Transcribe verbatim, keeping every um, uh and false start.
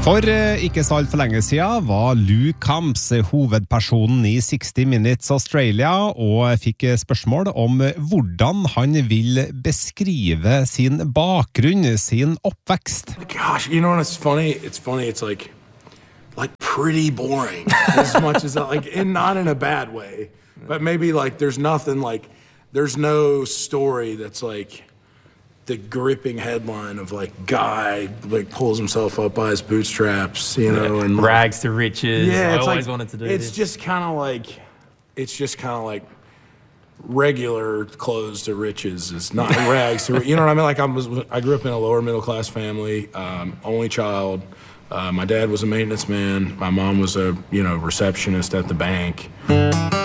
For ikke så alt for lenge siden var Lou Camps hovedpersonen i sixty minutes Australia og fikk spørsmål om hvordan han vil beskrive sin bakgrunn, sin oppvekst. Gosh, you know what's funny? It's funny, it's like, like pretty boring as much as, like, and not in a bad way, but maybe like there's nothing like, there's no story that's like, the gripping headline of like guy like pulls himself up by his bootstraps, you know, yeah. and like, rags to riches. Yeah, I it's always like, wanted to do it's this. just kind of like, it's just kind of like regular clothes to riches. It's not rags to, you know what I mean? Like I was, I grew up in a lower middle class family, um, only child. Uh, my dad was a maintenance man. My mom was a, you know, receptionist at the bank.